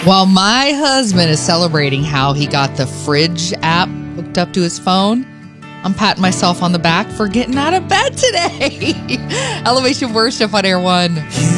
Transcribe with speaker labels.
Speaker 1: While my husband is celebrating how he got the fridge app hooked up to his phone, I'm patting myself on the back for getting out of bed today. Elevation Worship on Air One.